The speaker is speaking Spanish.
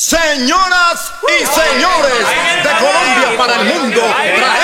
Señoras y señores, de Colombia para el mundo, traemos